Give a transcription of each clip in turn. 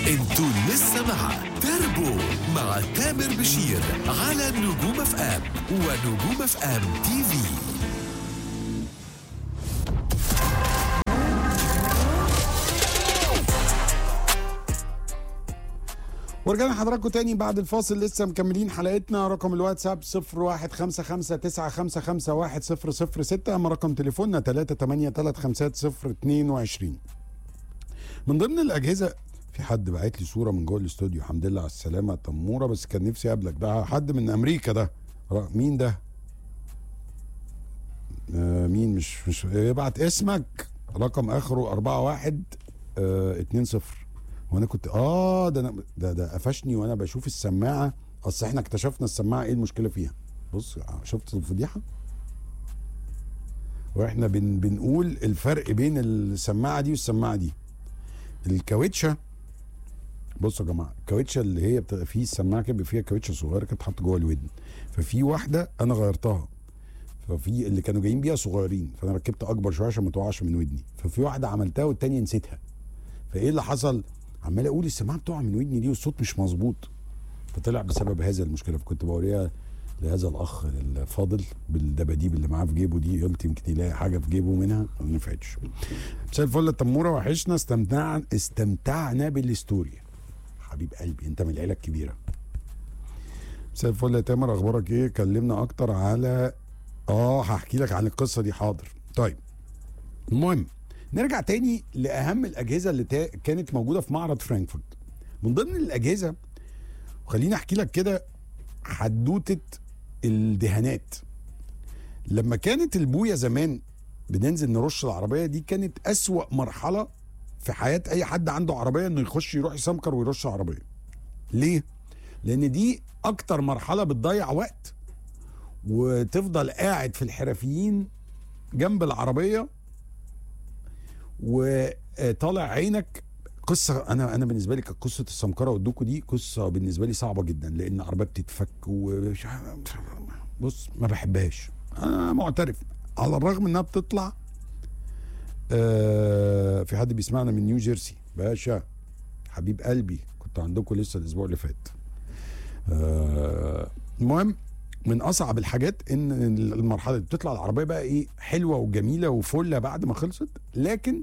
انتوا لسه مع تربو مع تامر بشير على نجوم اف ام ونجوم اف ام تي في. ورجعنا لحضراتكم تاني بعد الفاصل. لسه مكملين حلقتنا. رقم الواتساب 015595510006، اما رقم تليفوننا 3835022. من ضمن الاجهزه، في حد بعت لي صوره من جوه الاستوديو، الحمد لله على السلامه تموره، بس كان نفسي اقابلك. ده حد من امريكا ده، مين ده؟ مين؟ مش ابعت اسمك، رقم اخره 4120. وانا كنت ده قفشني وانا بشوف السماعه. اصل احنا اكتشفنا السماعه ايه المشكله فيها. بص، شفت الفضيحه واحنا بنقول الفرق بين السماعه دي والسماعه دي. الكاوتشه، بصوا يا جماعه، الكاوتشه اللي هي بتبقى فيه السماعه كده فيها كاوتشه صغيره كده تحط جوه الودن، ففي واحده انا غيرتها، ففي اللي كانوا جايين بيها صغيرين، فانا ركبت اكبر شويه عشان ما توقعش من ودني، ففي واحده عملتها والتانيه نسيتها. فايه اللي حصل؟ عمال اقول السماعه بتقع من ودني دي والصوت مش مظبوط، فطلع بسبب هذا المشكله. فكنت بوريها لهذا الاخ الفاضل بالدباديب اللي معاه في جيبه دي، قلت يمكن يلاقي حاجه في جيبه منها، ما نفعتش. مساء الفل التموره، وحشنا، استمتعنا بالستوري. حبيب قلبي، انت من العيله الكبيره. مساء الفل يا تامر، اخبارك ايه؟ كلمنا اكتر على هحكي لك عن القصه دي. حاضر. طيب، المهم نرجع تاني لأهم الأجهزة اللي كانت موجودة في معرض فرانكفورت. من ضمن الأجهزة، وخليني أحكي لك كده حدوتة الدهانات. لما كانت البوية زمان بننزل نرش العربية، دي كانت أسوأ مرحلة في حياة أي حد عنده عربية، إنه يخش يروح يسمكر ويرش عربية. ليه؟ لأن دي أكتر مرحلة بتضيع وقت، وتفضل قاعد في الحرفيين جنب العربية وطالع عينك. قصه انا بالنسبه لي كانت قصه السمكره والدوكو دي قصه بالنسبه لي صعبه جدا، لان العربيه بتتفك بص ما بحبهاش، انا معترف، على الرغم انها بتطلع. في حد بيسمعنا من نيو جيرسي، باشا حبيب قلبي، كنت عندكم لسه الاسبوع اللي فات. المهم، من اصعب الحاجات ان المرحله دي بتطلع العربيه بقى ايه، حلوه وجميله وفله بعد ما خلصت، لكن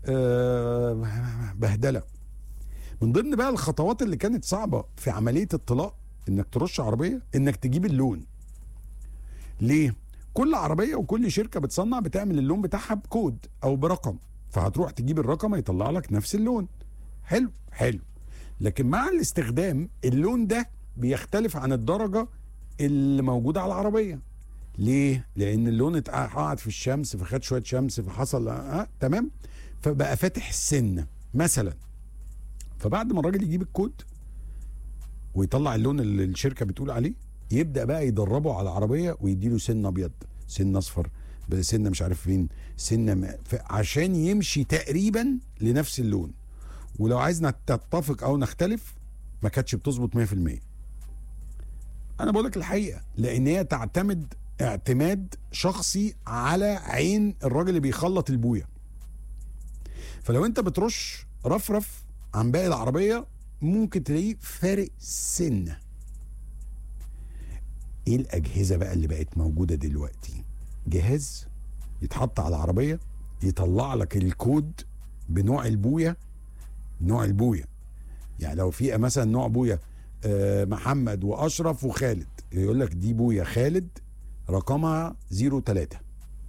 بهدله. من ضمن بقى الخطوات اللي كانت صعبه في عمليه الطلاق انك ترش عربيه، انك تجيب اللون. ليه؟ كل عربيه وكل شركه بتصنع بتعمل اللون بتاعها بكود او برقم، فهتروح تجيب الرقم هيطلع لك نفس اللون. حلو حلو. لكن مع الاستخدام اللون ده بيختلف عن الدرجه اللي موجوده على العربيه. ليه؟ لان اللون قعد في الشمس، فخد شويه شمس، فحصل تمام، فبقى فاتح السنه مثلا. فبعد ما الراجل يجيب الكود ويطلع اللون اللي الشركه بتقول عليه، يبدا بقى يدربه على العربيه ويديله سن ابيض، سن اصفر، سن مش عارف فين، سن عشان يمشي تقريبا لنفس اللون. ولو عايزنا نتفق او نختلف، ما كانتش بتظبط 100%. انا بقول لك الحقيقه، لان هي تعتمد اعتماد شخصي على عين الراجل اللي بيخلط البويه. فلو انت بترش رفرف عن باقي العربيه، ممكن تلاقيه فارق سنه. ايه الاجهزه بقى اللي بقت موجوده دلوقتي؟ جهاز يتحط على العربيه يطلع لك الكود بنوع البويه. نوع البويه يعني لو في مثلا نوع بويه محمد واشرف وخالد، يقول لك دي بويه خالد رقمها 03.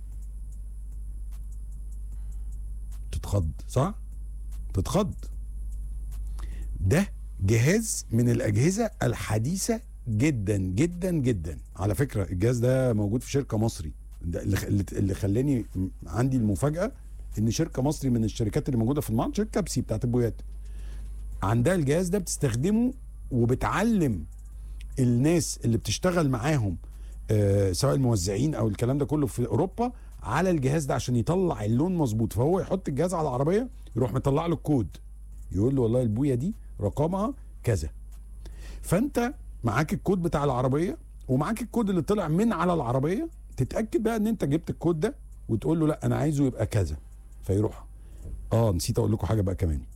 تتخض صح؟ تتخض. ده جهاز من الاجهزه الحديثه جدا جدا جدا. على فكره الجهاز ده موجود في شركه مصري، ده اللي خلاني عندي المفاجاه ان شركه مصري من الشركات اللي موجوده في المعرض، شركه بسي بتاعت البويات، عندها الجهاز ده بتستخدمه وبتعلم الناس اللي بتشتغل معاهم سواء الموزعين او الكلام ده كله في اوروبا على الجهاز ده عشان يطلع اللون مظبوط. فهو يحط الجهاز على العربيه، يروح مطلع له الكود، يقول له والله البويه دي رقمها كذا. فانت معاك الكود بتاع العربيه ومعاك الكود اللي طلع من على العربيه، تتاكد بقى ان انت جبت الكود ده وتقول له لا انا عايزه يبقى كذا، فيروح. نسيت اقول لكم حاجه بقى كمان.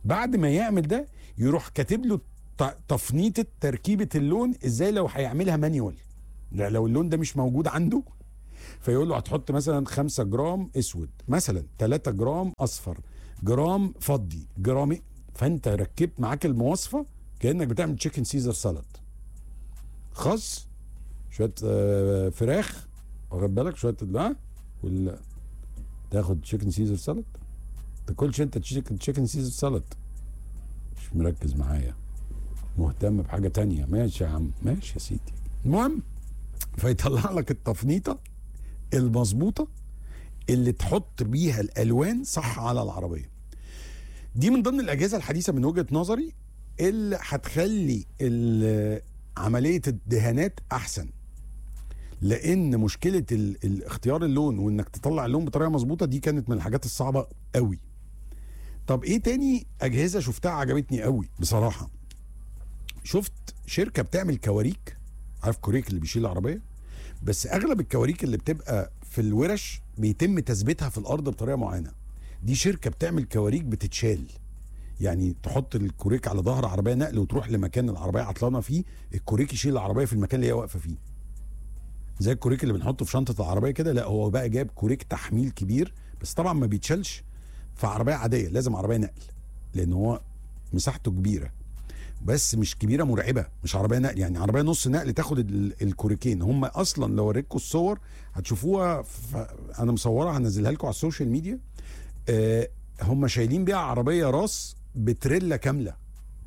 بعد ما يعمل ده يروح كاتب له تفنيطه تركيبه اللون ازاي لو هيعملها مانيوال. لو اللون ده مش موجود عنده، فيقول له هتحط مثلا 5 جرام اسود، مثلا 3 جرام اصفر، جرام فضي، جرام. فانت ركبت معاك المواصفه كانك بتعمل تشيكن سيزر سالاد. خس، شويه فراخ، واخد بالك، شويه ولا تاخد تشيكن سيزر سالاد. تاكلش انت تشيكن سيزر سالاد؟ مش مركز معايا، مهتم بحاجه تانية. ماشي يا عم، ماشي يا سيدي. المهم، فيطلع لك التفنيطه المظبوطه اللي تحط بيها الالوان صح على العربيه. دي من ضمن الاجهزه الحديثه من وجهه نظري اللي هتخلي عمليه الدهانات احسن، لان مشكله الاختيار اللون وانك تطلع اللون بطريقه مظبوطه دي كانت من الحاجات الصعبه قوي. طب ايه تاني اجهزه شفتها عجبتني قوي بصراحه؟ شفت شركه بتعمل كواريك، عارف كوريك اللي بيشيل العربيه، بس اغلب الكواريك اللي بتبقى في الورش بيتم تثبيتها في الارض بطريقه معينه. دي شركه بتعمل كواريك بتتشال، يعني تحط الكوريك على ظهر عربيه نقل وتروح لمكان العربيه عطلانه فيه، الكوريك يشيل العربيه في المكان اللي هي واقفه فيه، زي الكوريك اللي بنحطه في شنطه العربيه كده. لا، هو بقى جايب كوريك تحميل كبير، بس طبعا ما بيتشالش في عربيه عاديه، لازم عربيه نقل، لان هو مساحته كبيره، بس مش كبيره مرعبه، مش عربيه نقل، يعني عربيه نص نقل تاخد الكوريكين. هم اصلا لو اوريكم الصور هتشوفوها، انا مصورها هنزلها لكم على السوشيال ميديا. هم شايلين بيها عربيه راس بتريلا كامله،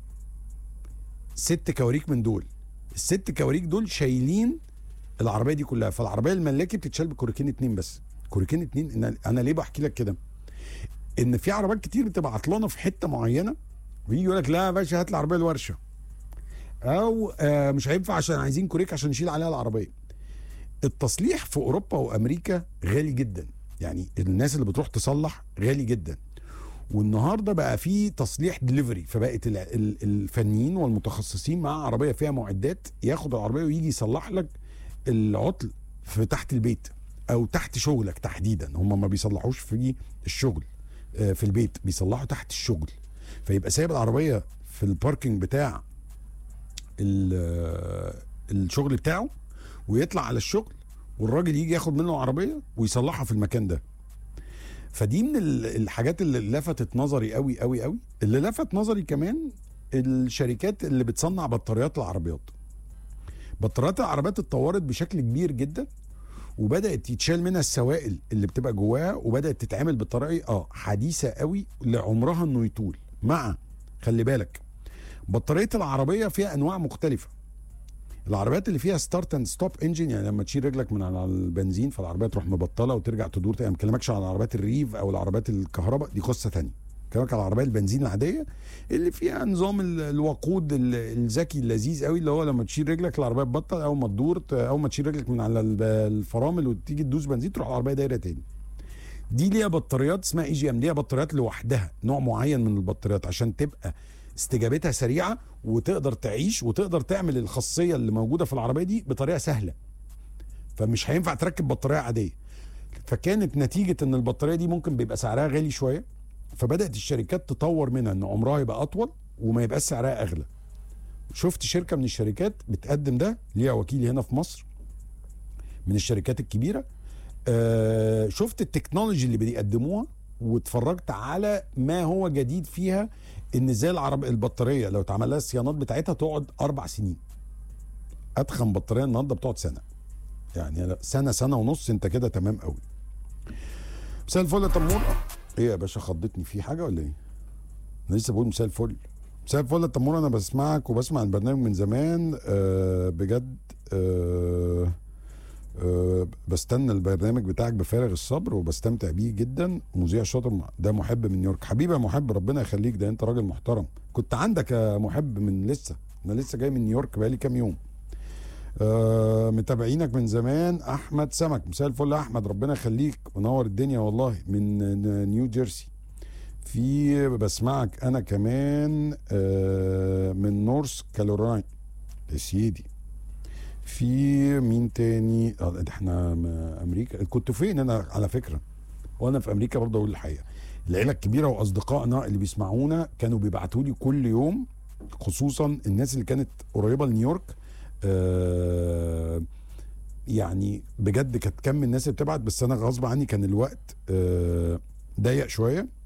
6 كواريك من دول، ال6 كواريك دول شايلين العربيه دي كلها. فالعربيه الملاكي بتتشال بكوريكين 2 بس، كوريكين 2. انا ليه بحكي لك كده؟ ان في عربيات كتير بتبقى عطلانه في حته معينه، ويجي يقول لك لا يا باشا هات العربيه الورشه، او مش هينفع عشان عايزين كوريك عشان نشيل عليها العربيه. التصليح في اوروبا وامريكا غالي جدا، يعني الناس اللي بتروح تصلح غالي جدا. والنهارده بقى في تصليح دليفري، فبقت الفنيين والمتخصصين مع عربيه فيها معدات ياخد العربيه ويجي يصلح لك العطل في تحت البيت او تحت شغلك تحديدا. هم ما بيصلحوش في الشغل في البيت، بيصلحوا تحت الشغل. فيبقى سايب العربيه في الباركينج بتاع الشغل بتاعه، ويطلع على الشغل والراجل يجي ياخد منه عربيه ويصلحها في المكان ده. فدي من الحاجات اللي لفتت نظري قوي قوي قوي. اللي لفت نظري كمان الشركات اللي بتصنع بطاريات العربيات. بطاريات العربيات اتطورت بشكل كبير جدا، وبدات يتشال منها السوائل اللي بتبقى جواها، وبدات تتعمل بطريقه حديثه قوي لعمرها انه يطول. مع خلي بالك بطاريه العربيه فيها انواع مختلفه. العربيات اللي فيها ستارت اند ستوب انجن، يعني لما تشيل رجلك من على البنزين فالعربيه تروح مبطله وترجع تدور تاني. ما بكلمكش على العربيات الريف او العربيات الكهرباء، دي قصه ثانيه. بكلمك على العربيه البنزين العاديه اللي فيها نظام الوقود الذكي اللذيذ قوي، اللي هو لما تشيل رجلك العربيه تبطل، اول ما تدور اول ما تشيل رجلك من على الفرامل وتيجي تدوس بنزين تروح العربيه دايره تاني. دي ليها بطاريات اسمها اي جي ام، ليها بطاريات لوحدها، نوع معين من البطاريات عشان تبقى استجابتها سريعه وتقدر تعيش وتقدر تعمل الخاصيه اللي موجوده في العربيه دي بطريقه سهله. فمش هينفع تركب بطاريه عاديه. فكانت نتيجه ان البطاريه دي ممكن بيبقى سعرها غالي شويه، فبدات الشركات تطور منها ان عمرها يبقى اطول وما يبقاش سعرها اغلى. شفت شركه من الشركات بتقدم ده، ليها وكيل هنا في مصر من الشركات الكبيره. شفت التكنولوجي اللي بيقدموها واتفرجت على ما هو جديد فيها، ان ازاي البطاريه لو اتعمل لها الصيانات بتاعتها تقعد 4 سنين. اتخن بطاريه النهارده بتقعد سنه، يعني سنه ونص انت كده تمام قوي. مساء الفل يا تمور. ايه يا باشا خضتني في حاجه ولا ايه؟ انا لسه بقول مساء الفل. مساء الفل يا تمور، انا بسمعك وبسمع البرنامج من زمان بجد. بستنى البرنامج بتاعك بفارغ الصبر وبستمتع بيه جدا. مذيع شاطر ده محب من نيويورك. حبيبي يا محب، ربنا يخليك، ده انت راجل محترم. كنت عندك يا محب من انا لسه جاي من نيويورك بقالي كام يوم. متابعينك من زمان. احمد سمك، مساء الفل يا احمد، ربنا يخليك، منور الدنيا والله من نيو جيرسي. في بسمعك انا كمان من نورث كارولاينا يا سيدي. في مين تاني؟ احنا امريكا. كنت فين انا على فكره؟ وانا في امريكا برضه اقول الحقيقه. العيله الكبيره واصدقائنا اللي بيسمعونا كانوا بيبعتوا لي كل يوم، خصوصا الناس اللي كانت قريبه لنيويورك. يعني بجد كانت كم الناس اللي بتبعت، بس انا غصب عني كان الوقت ضيق شويه.